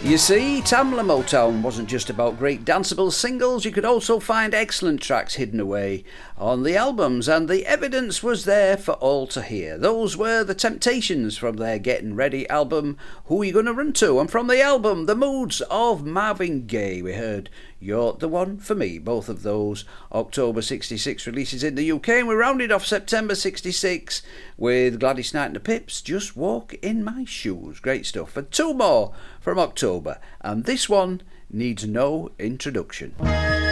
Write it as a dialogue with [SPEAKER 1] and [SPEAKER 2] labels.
[SPEAKER 1] You see, Tamla Motown wasn't just about great danceable singles, you could also find excellent tracks hidden away on the albums, and the evidence was there for all to hear. Those were the Temptations from their Getting Ready album, Who You Gonna Run To? And from the album The Moods of Marvin Gaye, we heard You're the One For Me. Both of those October 66 releases in the UK, and we rounded off September 66 with Gladys Knight and the Pips, Just Walk In My Shoes. Great stuff. And two more from October, and this one needs no introduction.